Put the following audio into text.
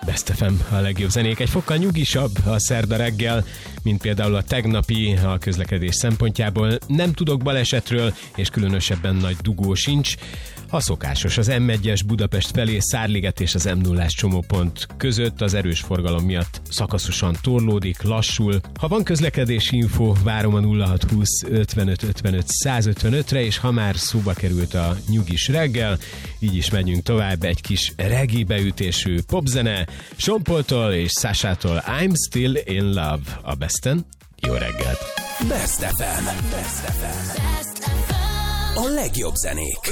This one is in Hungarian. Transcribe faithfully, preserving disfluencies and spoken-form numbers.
Best ef em, a legjobb zenék. Egy fokkal nyugisabb a szerda reggel, mint például a tegnapi a közlekedés szempontjából. Nem tudok balesetről, és különösebben nagy dugó sincs. A szokásos az em egyes Budapest felé Szárliget és az em nullás csomópont között az erős forgalom miatt szakaszosan torlódik, lassul. Ha van közlekedési info, várom a nulla hat húsz ötvenöt ötvenöt százötvenötre, és ha már szóba került a nyugis reggel, így is megyünk tovább, egy kis reggae beütésű popzene, Sean Paultól és Sasától, I'm Still in Love a Besten. Jó reggelt! Best ef em. Best ef em. A legjobb zenék.